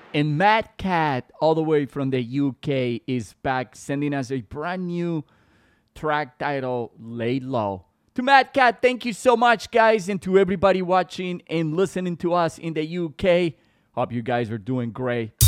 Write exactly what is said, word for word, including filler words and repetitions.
And Matt Cat, all the way from the U K, is back sending us a brand new track title, Lay Low. To Matt Cat, thank you so much, guys, and to everybody watching and listening to us in the U K. Hope you guys are doing great.